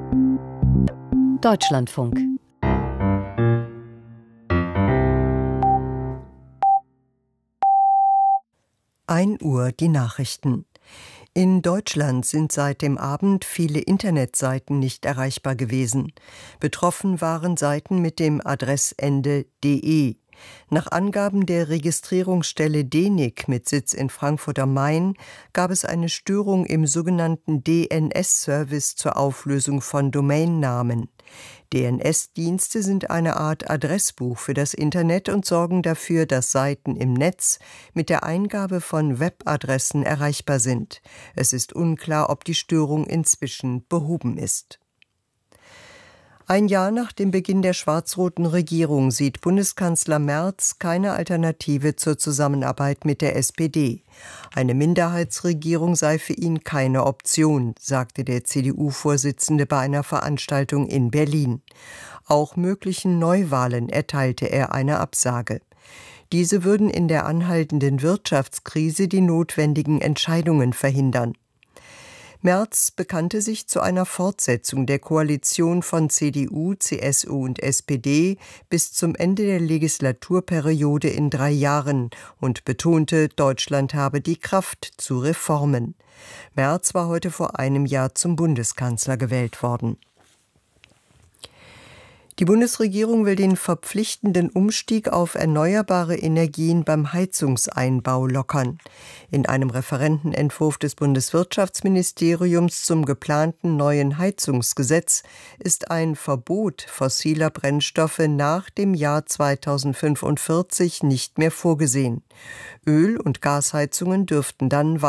Deutschlandfunk. Uhr die Nachrichten. In Deutschland sind seit dem Abend viele Internetseiten nicht erreichbar gewesen. Betroffen waren Seiten mit dem Adressende .de. Nach Angaben der Registrierungsstelle DENIC mit Sitz in Frankfurt am Main gab es eine Störung im sogenannten DNS-Service zur Auflösung von Domainnamen. DNS-Dienste sind eine Art Adressbuch für das Internet und sorgen dafür, dass Seiten im Netz mit der Eingabe von Webadressen erreichbar sind. Es ist unklar, ob die Störung inzwischen behoben ist. Ein Jahr nach dem Beginn der schwarz-roten Regierung sieht Bundeskanzler Merz keine Alternative zur Zusammenarbeit mit der SPD. Eine Minderheitsregierung sei für ihn keine Option, sagte der CDU-Vorsitzende bei einer Veranstaltung in Berlin. Auch möglichen Neuwahlen erteilte er eine Absage. Diese würden in der anhaltenden Wirtschaftskrise die notwendigen Entscheidungen verhindern. Merz bekannte sich zu einer Fortsetzung der Koalition von CDU, CSU und SPD bis zum Ende der Legislaturperiode in 3 Jahren und betonte, Deutschland habe die Kraft zu Reformen. Merz war heute vor einem Jahr zum Bundeskanzler gewählt worden. Die Bundesregierung will den verpflichtenden Umstieg auf erneuerbare Energien beim Heizungseinbau lockern. In einem Referentenentwurf des Bundeswirtschaftsministeriums zum geplanten neuen Heizungsgesetz ist ein Verbot fossiler Brennstoffe nach dem Jahr 2045 nicht mehr vorgesehen. Öl- und Gasheizungen dürften dann